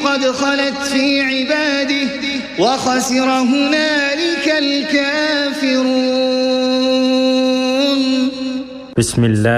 قد خلت في عباده وخسر هنالك الكافرون. بسم الله